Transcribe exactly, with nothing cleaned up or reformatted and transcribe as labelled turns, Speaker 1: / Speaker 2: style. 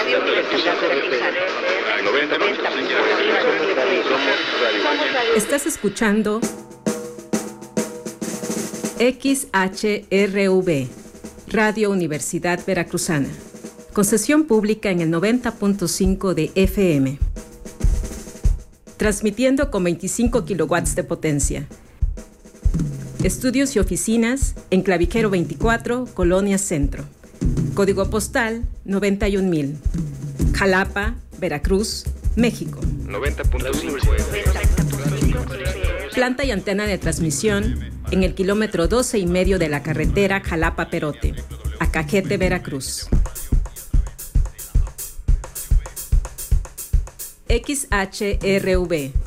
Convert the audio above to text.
Speaker 1: Radio Universidad Veracruzana.
Speaker 2: Estás escuchando X H R V, Radio Universidad Veracruzana. Concesión pública en el noventa punto cinco de F M. Transmitiendo con veinticinco kilowatts de potencia. Estudios y oficinas en Clavijero veinticuatro, Colonia Centro. Código postal noventa y un mil. Jalapa, Veracruz, México.
Speaker 3: noventa punto cinco.
Speaker 2: Planta y antena de transmisión en el kilómetro doce y medio de la carretera Jalapa-Perote, Acajete, Veracruz. X H R V,